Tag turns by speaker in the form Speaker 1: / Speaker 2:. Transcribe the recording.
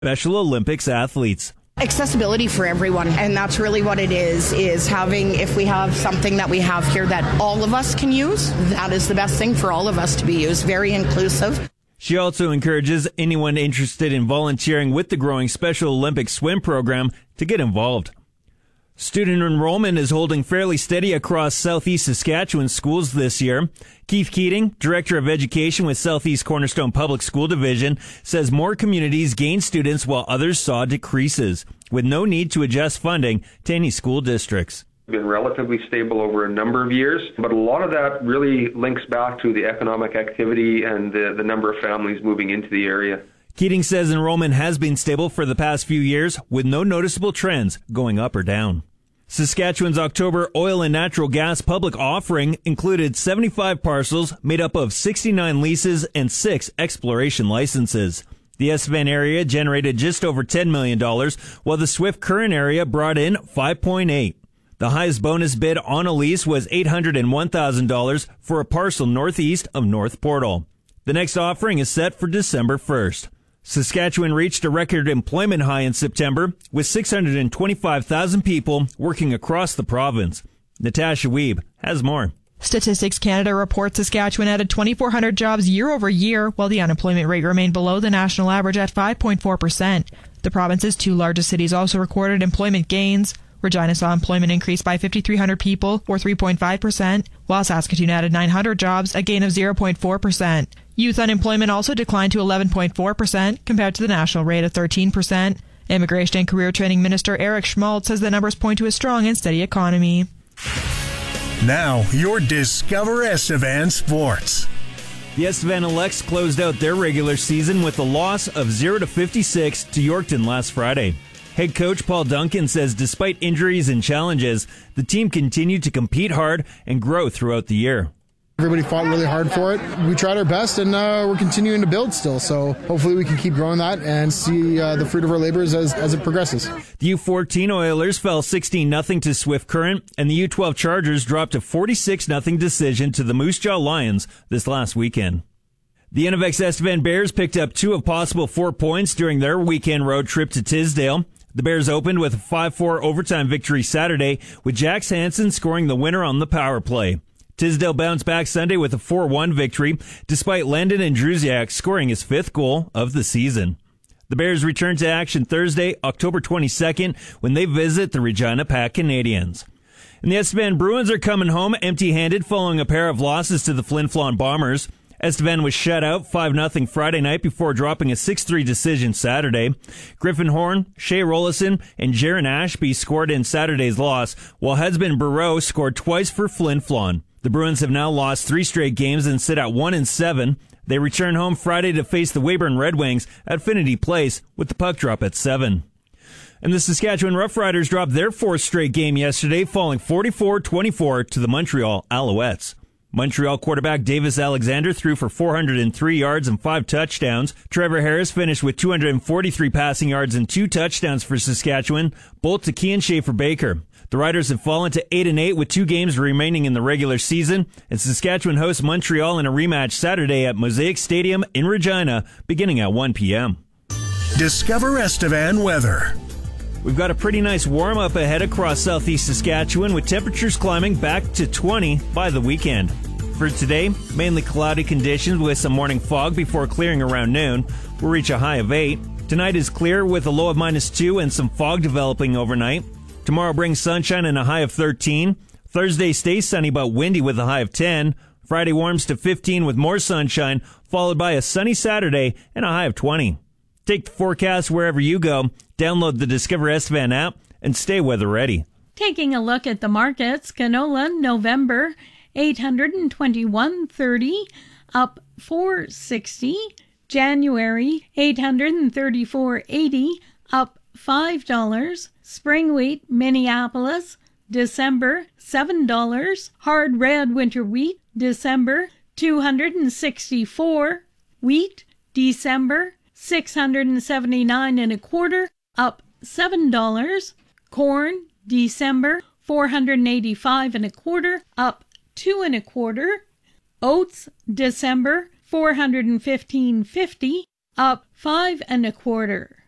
Speaker 1: Special Olympics athletes.
Speaker 2: Accessibility for everyone, and that's really what it is having, if we have something that we have here that all of us can use, that is the best thing for all of us to be used. Very inclusive.
Speaker 1: She also encourages anyone interested in volunteering with the growing Special Olympics swim program to get involved. Student enrollment is holding fairly steady across Southeast Saskatchewan schools this year. Keith Keating, Director of Education with Southeast Cornerstone Public School Division, says more communities gained students while others saw decreases, with no need to adjust funding to any school districts.
Speaker 3: Been relatively stable over a number of years, but a lot of that really links back to the economic activity and the number of families moving into the area.
Speaker 1: Keating says enrollment has been stable for the past few years, with no noticeable trends going up or down. Saskatchewan's October oil and natural gas public offering included 75 parcels made up of 69 leases and 6 exploration licenses. The Estevan area generated just over $10 million, while the Swift Current area brought in $5.8. The highest bonus bid on a lease was $801,000 for a parcel northeast of North Portal. The next offering is set for December 1st. Saskatchewan reached a record employment high in September, with 625,000 people working across the province. Natasha Wiebe has more.
Speaker 4: Statistics Canada reports Saskatchewan added 2,400 jobs year over year, while the unemployment rate remained below the national average at 5.4%. The province's 2 largest cities also recorded employment gains. Regina saw employment increase by 5,300 people, or 3.5%, while Saskatoon added 900 jobs, a gain of 0.4%. Youth unemployment also declined to 11.4%, compared to the national rate of 13%. Immigration and Career Training Minister Eric Schmaltz says the numbers point to a strong and steady economy.
Speaker 5: Now, your Discover Estevan Sports.
Speaker 1: The Estevan Elects closed out their regular season with a loss of 0-56 to Yorkton last Friday. Head coach Paul Duncan says despite injuries and challenges, the team continued to compete hard and grow throughout the year.
Speaker 6: Everybody fought really hard for it. We tried our best, and we're continuing to build still. So hopefully we can keep growing that and see the fruit of our labors as it progresses.
Speaker 1: The U14 Oilers fell 16-0 to Swift Current, and the U12 Chargers dropped a 46-0 decision to the Moose Jaw Lions this last weekend. The Innovex Estevan Bears picked up 2 of possible 4 points during their weekend road trip to Tisdale. The Bears opened with a 5-4 overtime victory Saturday, with Jax Hansen scoring the winner on the power play. Tisdale bounced back Sunday with a 4-1 victory, despite Landon Andrusiak scoring his 5th goal of the season. The Bears return to action Thursday, October 22nd, when they visit the Regina Pack Canadians. And the Estevan Bruins are coming home empty-handed following a pair of losses to the Flin Flon Bombers. Estevan was shut out 5-0 Friday night before dropping a 6-3 decision Saturday. Griffin Horn, Shea Rollison, and Jaron Ashby scored in Saturday's loss, while Husband Barreau scored twice for Flin Flon. The Bruins have now lost 3 straight games and sit at 1-7. They return home Friday to face the Weyburn Red Wings at Affinity Place with the puck drop at 7. And the Saskatchewan Roughriders dropped their 4th straight game yesterday, falling 44-24 to the Montreal Alouettes. Montreal quarterback Davis Alexander threw for 403 yards and 5 touchdowns. Trevor Harris finished with 243 passing yards and 2 touchdowns for Saskatchewan, both to Kian Schaefer-Baker. The Riders have fallen to 8-8 with 2 games remaining in the regular season, and Saskatchewan hosts Montreal in a rematch Saturday at Mosaic Stadium in Regina, beginning at 1 p.m.
Speaker 5: Discover Estevan weather.
Speaker 1: We've got a pretty nice warm-up ahead across southeast Saskatchewan, with temperatures climbing back to 20 by the weekend. For today, mainly cloudy conditions with some morning fog before clearing around noon. We'll reach a high of 8. Tonight is clear with a low of -2 and some fog developing overnight. Tomorrow brings sunshine and a high of 13. Thursday stays sunny but windy with a high of 10. Friday warms to 15 with more sunshine, followed by a sunny Saturday and a high of 20. Take the forecast wherever you go. Download the Discover Estevan app and stay weather ready.
Speaker 7: Taking a look at the markets, canola November $821.30 up $4.60. January $834.80 up $5. Spring wheat Minneapolis December $7. Hard red winter wheat December $264. Wheat December $679.25 up $7. Corn December $485.25 up $2.25. Oats December $415.50 up $5.25.